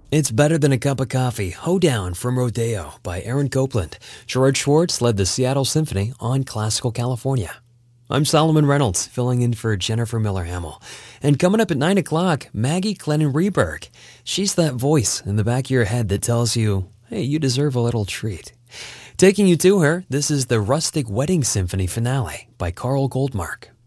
It's Better Than a Cup of Coffee, Hoedown from Rodeo by Aaron Copland. Gerard Schwartz led the Seattle Symphony on Classical California. I'm Solomon Reynolds, filling in for Jennifer Miller-Hamill. And coming up at 9 o'clock, Maggie Glennon-Reberg. She's that voice in the back of your head that tells you, hey, you deserve a little treat. Taking you to her, this is the Rustic Wedding Symphony finale by Carl Goldmark.